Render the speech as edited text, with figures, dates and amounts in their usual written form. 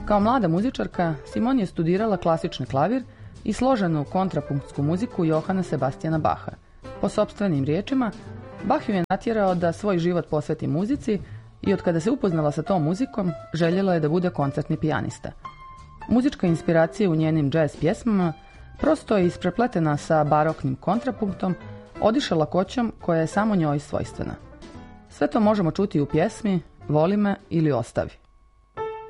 Kao mlada muzičarka, Simon je studirala klasični klavir i složenu kontrapunktsku muziku Johana Sebastiana Bacha. Po sopstvenim riječima, Bach ju je natjerao da svoj život posveti muzici i od kada se upoznala sa tom muzikom, željela je da bude koncertni pijanista. Muzička inspiracija u njenim jazz pjesmama prosto je isprepletena sa baroknim kontrapunktom, odiše lakoćom koja je samo njoj svojstvena. Sve to možemo čuti u pjesmi Voli me ili ostavi.